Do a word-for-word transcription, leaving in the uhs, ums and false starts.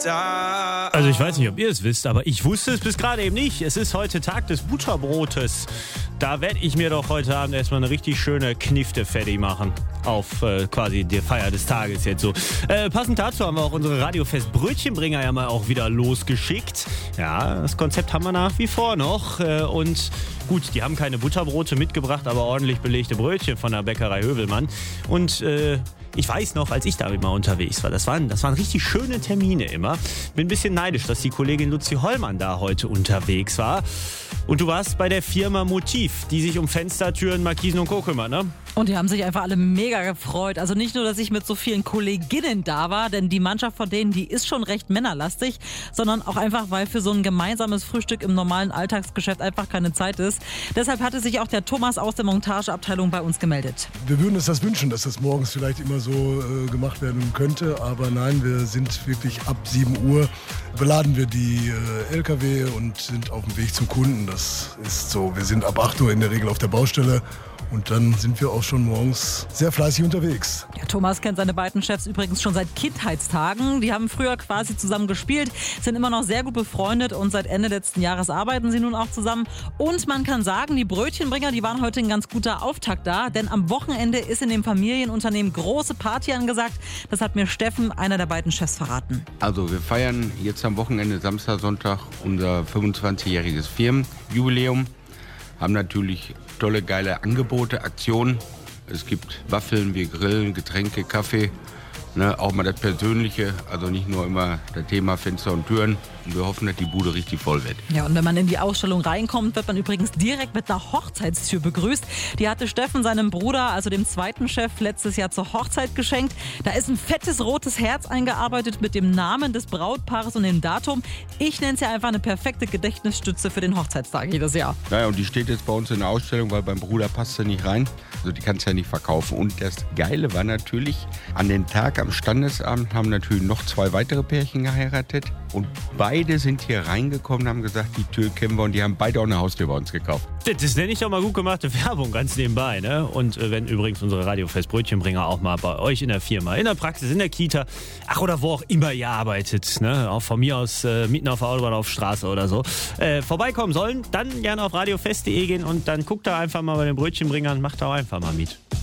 Also ich weiß nicht, ob ihr es wisst, aber ich wusste es bis gerade eben nicht. Es ist heute Tag des Butterbrotes. Da werde ich mir doch heute Abend erstmal eine richtig schöne Knifte fertig machen. Auf äh, quasi die Feier des Tages jetzt so. Äh, passend dazu haben wir auch unsere Radiofest Brötchenbringer ja mal auch wieder losgeschickt. Ja, das Konzept haben wir nach wie vor noch. Äh, und gut, die haben keine Butterbrote mitgebracht, aber ordentlich belegte Brötchen von der Bäckerei Hövelmann. Und äh, ich weiß noch, als ich damit mal unterwegs war, das waren, das waren richtig schöne Termine immer. Bin ein bisschen neidisch, dass die Kollegin Luzi Hollmann da heute unterwegs war. Und du warst bei der Firma Motiv, die sich um Fenstertüren, Markisen und Co. kümmert, ne? Und die haben sich einfach alle mega gefreut. Also nicht nur, dass ich mit so vielen Kolleginnen da war, denn die Mannschaft von denen, die ist schon recht männerlastig, sondern auch einfach, weil für so ein gemeinsames Frühstück im normalen Alltagsgeschäft einfach keine Zeit ist. Deshalb hatte sich auch der Thomas aus der Montageabteilung bei uns gemeldet. Wir würden uns das wünschen, dass das morgens vielleicht immer so äh, gemacht werden könnte, aber nein, wir sind wirklich ab sieben Uhr, beladen wir die äh, L K W und sind auf dem Weg zum Kunden. Das ist so, wir sind ab acht Uhr in der Regel auf der Baustelle. Und dann sind wir auch schon morgens sehr fleißig unterwegs. Ja, Thomas kennt seine beiden Chefs übrigens schon seit Kindheitstagen. Die haben früher quasi zusammen gespielt, sind immer noch sehr gut befreundet und seit Ende letzten Jahres arbeiten sie nun auch zusammen. Und man kann sagen, die Brötchenbringer, die waren heute ein ganz guter Auftakt da, denn am Wochenende ist in dem Familienunternehmen große Party angesagt. Das hat mir Steffen, einer der beiden Chefs, verraten. Also wir feiern jetzt am Wochenende, Samstag, Sonntag, unser fünfundzwanzigjähriges Firmenjubiläum. Haben natürlich tolle, geile Angebote, Aktionen. Es gibt Waffeln, wir grillen, Getränke, Kaffee. Ne, auch mal das Persönliche, also nicht nur immer das Thema Fenster und Türen. Und wir hoffen, dass die Bude richtig voll wird. Ja, und wenn man in die Ausstellung reinkommt, wird man übrigens direkt mit einer Hochzeitstür begrüßt. Die hatte Steffen seinem Bruder, also dem zweiten Chef, letztes Jahr zur Hochzeit geschenkt. Da ist ein fettes rotes Herz eingearbeitet mit dem Namen des Brautpaares und dem Datum. Ich nenne es ja einfach eine perfekte Gedächtnisstütze für den Hochzeitstag jedes Jahr. Naja, und die steht jetzt bei uns in der Ausstellung, weil beim Bruder passt sie nicht rein. Also die kannst du ja nicht verkaufen. Und das Geile war natürlich, an den Tag am Standesamt haben natürlich noch zwei weitere Pärchen geheiratet. Und beide sind hier reingekommen und haben gesagt, die Tür kennen wir. Und die haben beide auch eine Haustür bei uns gekauft. Das nenne ich doch mal gut gemachte Werbung, ganz nebenbei, ne? Und äh, wenn übrigens unsere Radiofest Brötchenbringer auch mal bei euch in der Firma, in der Praxis, in der Kita, ach oder wo auch immer ihr arbeitet, ne? Auch von mir aus äh, mitten auf der Autobahn, auf Straße oder so, äh, vorbeikommen sollen, dann gerne auf radiofest punkt de gehen und dann guckt da einfach mal bei den Brötchenbringern, macht da auch einfach mal mit.